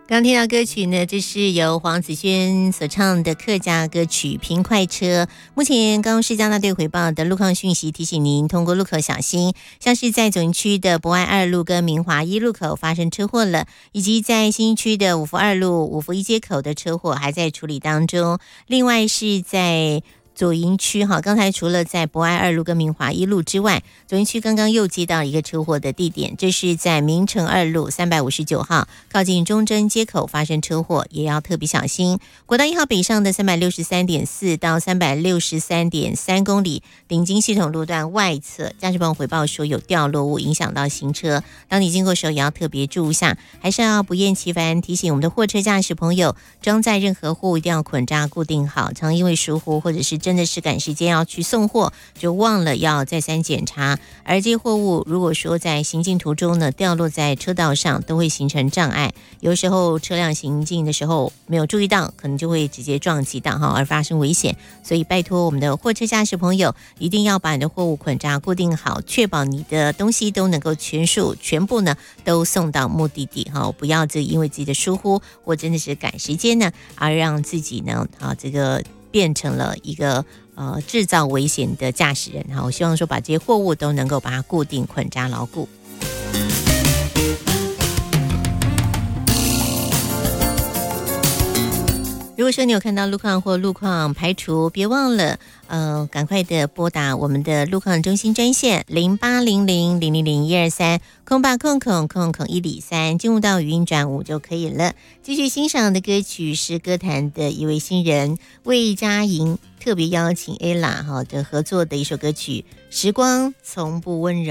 刚听到歌曲呢，这是由黄子轩所唱的客家歌曲《平快车》。目前高雄市交大队回报的路况讯息提醒您，通过路口小心，像是在左营区的博爱2路跟明华1路口发生车祸了，以及在新一区的五福2路、五福1街口的车祸还在处理当中。另外是在左营区刚才除了在博爱2路跟明华1路之外，左营区刚刚又接到一个车祸的地点，这是在明诚2路359号靠近中正街口发生车祸，也要特别小心。国道1号北上的 363.4 到 363.3 公里顶金系统路段外侧，驾驶朋友回报说有掉落物影响到行车，当你经过的时候也要特别注意一下，还是要不厌其烦提醒我们的货车驾驶朋友，装载任何货物一定要捆扎固定好，常因为疏忽或者是真的是赶时间要去送货，就忘了要再三检查。而这些货物如果说在行进途中呢，掉落在车道上，都会形成障碍。有时候车辆行进的时候没有注意到，可能就会直接撞击到而发生危险。所以拜托我们的货车驾驶朋友，一定要把你的货物捆扎固定好，确保你的东西都能够全部呢都送到目的地不要因为自己的疏忽或真的是赶时间呢，而让自己呢这个变成了一个制造危险的驾驶人。我希望说把这些货物都能够把它固定捆扎牢固。如果说你有看到路况或路况排除，别忘了赶快的拨打我们的路况中心专线0800000123空8空103，进入到语音转5就可以了。继续欣赏的歌曲是歌坛的一位新人魏佳莹特别邀请 Ella 的合作的一首歌曲《时光从不温柔》。